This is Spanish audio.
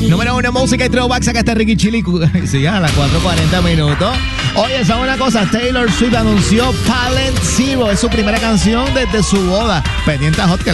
Número 1, música y throwbacks. Acá está Ricky Chili. Sí, a las 4:40 minutos. Oye, ¿sabes una cosa? Taylor Swift anunció Talent Zero. Es su primera canción desde su boda. Pendiente a Hot, que